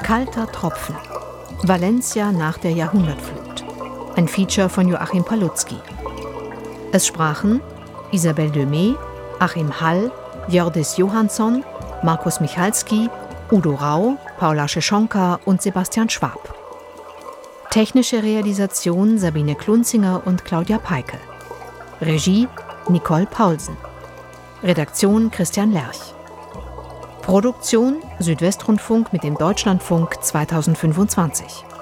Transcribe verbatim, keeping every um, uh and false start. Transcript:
Kalter Tropfen. Valencia nach der Jahrhundertflut. Ein Feature von Joachim Palutzky. Es sprachen Isabelle Demey, Achim Hall, Hjördis Johansson, Markus Michalski, Udo Rau, Paula Scheschonka und Sebastian Schwab. Technische Realisation Sabine Klunzinger und Claudia Peike. Regie Nicole Paulsen. Redaktion Christian Lerch. Produktion Südwestrundfunk mit dem Deutschlandfunk zweitausendfünfundzwanzig.